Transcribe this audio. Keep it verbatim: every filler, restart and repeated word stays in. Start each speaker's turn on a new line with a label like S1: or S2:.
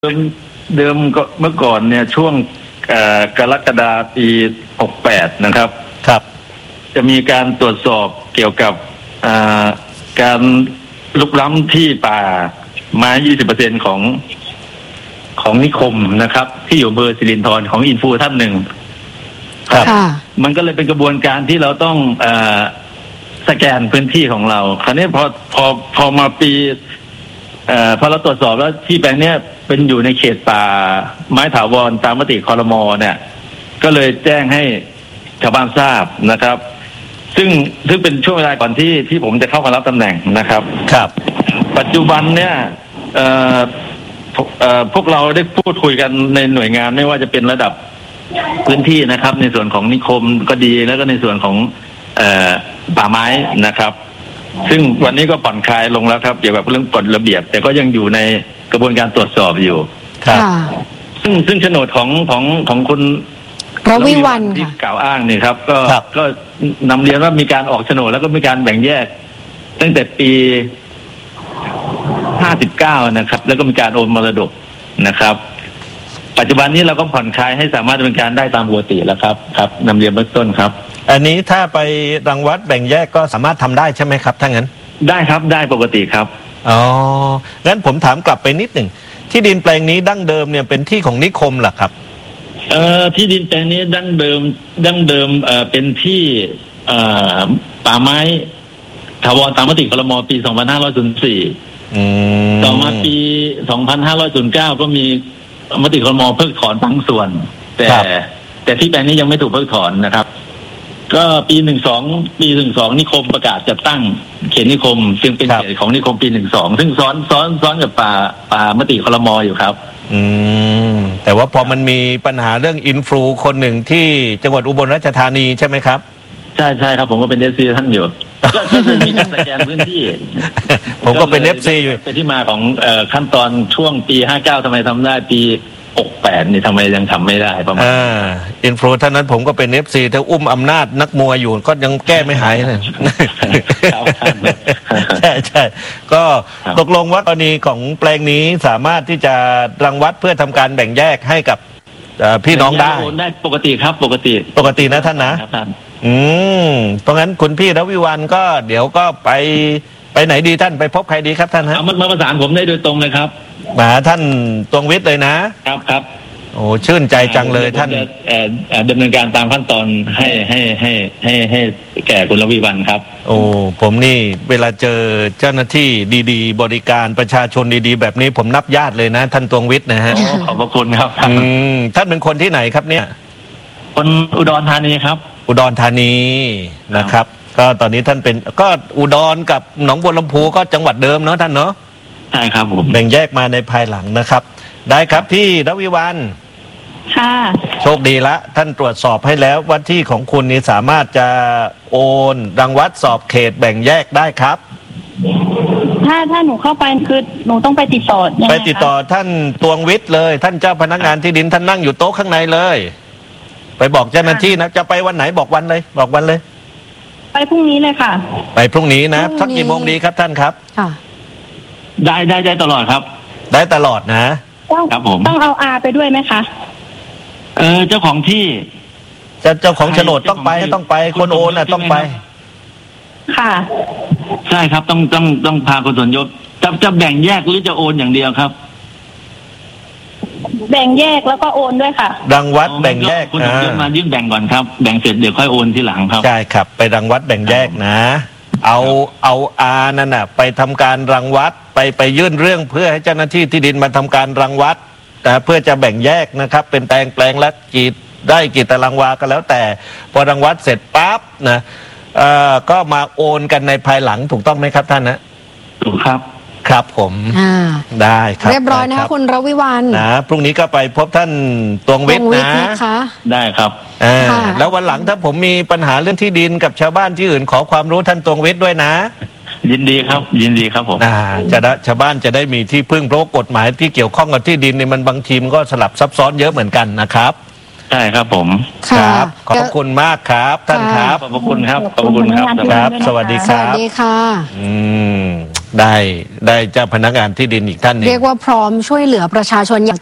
S1: เดิมเดิมก็เมื่อก่อนเนี่ยช่วงกรกฎาคมปีหกสิบแปดนะครับ
S2: ครับ
S1: จะมีการตรวจสอบเกี่ยวกับการลุกล้ำที่ป่าไม้ ยี่สิบเปอร์เซ็นต์ ของของนิคมนะครับที่อยู่อำเภอสิรินธรของอินฟูท่านหนึ่ง
S2: ครับ
S1: มันก็เลยเป็นกระบวนการที่เราต้องเอ่อสแกนพื้นที่ของเราคราวนี้พอพอพอมาปีเอ่อพอเราตรวจสอบแล้วที่แปลงเนี้ยเป็นอยู่ในเขตป่าไม้ถาวรตามมติครม.เนี่ยก็เลยแจ้งให้ชาวบ้านทราบนะครับซึ่งซึ่งเป็นช่วงเวลาก่อนที่ที่ผมจะเข้ามารับตำแหน่งนะครับ
S2: ครับ
S1: ปัจจุบันเนี่ยเอ่อเอ่อพวกเราได้พูดคุยกันในหน่วยงานไม่ว่าจะเป็นระดับพื้นที่นะครับในส่วนของนิคมก็ดีแล้วก็ในส่วนของเอ่อป่าไม้นะครับซึ่งวันนี้ก็ผ่อนคลายลงแล้วครับเกี่ยวกับเรื่องกฎระเบียบแต่ก็ยังอยู่ในกระบวนการตรวจสอบอยู่
S2: ครับ
S1: ซึ่งซึ่งโฉนดของของของคุณ
S3: รวิวรรณ
S1: ที่กล่าวอ้างนี่ครับก็ก็นำเรียนว่ามีการออกโฉนดแล้วก็มีการแบ่งแยกตั้งแต่ปีห้าสิบเก้านะครับแล้วก็มีการโอนมรดกนะครับปัจจุบันนี้เราก็ผ่อนคลายให้สามารถดำเนินการได้ตามปกติแล้วครับครับนำเรียนเบื้องต้นครับ
S2: อันนี้ถ้าไปรังวัดแบ่งแยกก็สามารถทำได้ใช่ไหมครับถ้างั้น
S1: ได้ครับได้ปกติครับ
S2: อ๋องั้นผมถามกลับไปนิดหนึ่งที่ดินแปลงนี้ดั้งเดิมเนี่ยเป็นที่ของนิคมเหรอครับ
S1: เอ่อที่ดินแปลงนี้ดั้งเดิมดั้งเดิมเอ่อเป็นที่เอ่อป่าไม้ถาวรตามมติครม.ปีสองพันห้าร้อยสี่
S2: อืม
S1: ต่อมาปีสองพันห้าร้อยเก้าก็มีมติครม.เพิกถอนบางส่วนแต่แต่ที่แปลงนี้ยังไม่ถูกเพิกถอนนะครับก็ปีหนึ่งสองปีหนึ่งสองนิคมประกาศจัดตั้งเขตนิคมซึ่งเป็นเขตของนิคมปีหนึ่งสองซึ่งซ้อนซ้อนซ้อนกับป่าป่ามติครม.อยู่ครับ
S2: อืมแต่ว่าพอมันมีปัญหาเรื่องอินฟลูคนหนึ่งที่จังหวัดอุบลราชธานีใช่ไหมครับ
S1: ใช่ใช่ครับผมก็เป็นเอฟซีท่านอยู่ก็จะมีการสแกนพื้นที่
S2: ผมก็เป็นเอฟซีอยู่
S1: เป็นที่มาของเอ่อขั้นตอนช่วงปีห้าเก้าทำไมทำได้ปีหกแปดนี่ทำไมยังทำไม่ได้ประมาณ
S2: อ่าอินฟลูท่านนั้นผมก็เป็นเอฟซีแต่อุ้มอำนาจนักมวยอยู่ก็ยังแก้ไม่หายเลยใช่ใช่ก็ตกลงว่ากรณีของแปลงนี้สามารถที่จะรังวัดเพื่อทำการแบ่งแยกให้กับพี่น้องได้
S1: ได้ปกติครับปกติ
S2: ปกตินะท่านนะอืมเพราะงั้นคุณพี่รวิวรรณก็เดี๋ยวก็ไปไปไหนดีท่านไปพบใครดีครับท่านฮะ
S1: มามาประสานผมได้โดยตรงเลยครับ
S2: มาท่านตวงวิทย์เลยนะครับ
S1: ครับ
S2: โอ้ชื่นใจจังเลยท่าน
S1: ดำเนินการตามขั้นตอนให้ให้ให้ให้ให้แก่คุณรวิวรรณครับ
S2: โอ้ผมนี่เวลาเจอเจ้าหน้าที่ดีๆบริการประชาชนดีๆแบบนี้ผมนับญาติเลยนะท่านตวงวิทย์นะฮะ
S1: ขอบพระคุณครับ
S2: อืมท่านเป็นคนที่ไหนครับเนี่ย
S1: คนอุดรธานีครับ
S2: อุดรธานีนะครับก็ตอนนี้ท่านเป็นก็อุดรกับหนองบัวลำพูก็จังหวัดเดิมเนาะท่านเนาะ
S1: ใช่ครับผม
S2: แบ่งแยกมาในภายหลังนะครับได้ครับพี่รวิวรรณ
S3: ค่ะ
S2: โชคดีละท่านตรวจสอบให้แล้วว่าที่ของคุณนี่สามารถจะโอนรังวัดสอบเขตแบ่งแยกได้ครับ
S3: ถ้าถ้าหนูเข้าไปคือหนูต้องไปติดต่อ
S2: ไปติดต่อท่านตวงวิทย์เลยท่านเจ้าพนักงานที่ดินท่านนั่งอยู่โต๊ะข้างในเลยไปบอกเจ้าหน้าที่นะจะไปวันไหนบอกวันเลยบอกวันเลย
S3: ไปพรุ่งนี้เลยค่ะ
S2: ไปพรุ่งนี้นะสักกี่โมงดีครับท่านครับ
S3: ค่ะ
S1: ได้ได้ได้ตลอดครับ
S2: ได้ตลอดนะครับ
S1: ผม
S3: ต้องเอาอาไปด้วยไหมคะ
S1: เออเจ้าของที่
S2: จะเจ้าของโฉนดต้องไปต้องไปคนโอนน่ะต้องไป
S3: ค่ะ
S1: ใช่ครับต้องต้องต้องพาคนสมยศจะจะแบ่งแยกหรือจะโอนอย่างเดียวครับ
S3: แบ่งแยกแล้วก็โอนด้วยค่ะ
S2: รังวัดแบ่งแยก
S1: คุณสมยศมายื่นแบ่งก่อนครับแบ่งเสร็จเดี๋ยวค่อยโอนทีหลังครับ
S2: ใช่ครับไปรังวัดแบ่งแยกนะเอาเอาอานั่นน่ะไปทำการรังวัดไปไปยื่นเรื่องเพื่อให้เจ้าหน้าที่ที่ดินมาทำการรังวัดแต่เพื่อจะแบ่งแยกนะครับเป็นแปลงแปลงละกี่ได้กี่ตารางวาก็แล้วแต่พอรังวัดเสร็จปั๊บนะเอ่อก็มาโอนกันในภายหลังถูกต้องไหมครับท่านนะ
S1: ถูกครับ
S2: ครับผมได้ครับ
S3: เรียบร้อยนะคะคุณรวิวรรณ
S2: นะพรุ่งนี้ก็ไปพบท่านตวงวิทย์นะ
S1: ได้ครับ
S2: อ่าแล้ววันหลังถ้าผมมีปัญหาเรื่องที่ดินกับชาวบ้านที่อื่นขอความรู้ท่านตวงวิทย์ด้วยนะ
S1: ยินดีครับยินดีครับผม
S2: อ่าจะได้ชาวบ้านจะได้มีที่พึ่งเพราะกฎหมายที่เกี่ยวข้องกับที่ดินเนี่ยมันบางทีมันก็สลับซับซ้อนเยอะเหมือนกันนะครับ
S1: ใช่ครับผม
S2: ครับขอบคุณมากครับท่านครับ
S1: ขอบคุณครับขอบคุณครับ
S2: ครับสวัสดีครับ
S3: สวัสดีค่ะ
S2: อืมได้ได้เจ้าพนักงานที่ดินอีกท่านหนึ่ง
S4: เรียกว่าพร้อมช่วยเหลือประชาชนอย่าง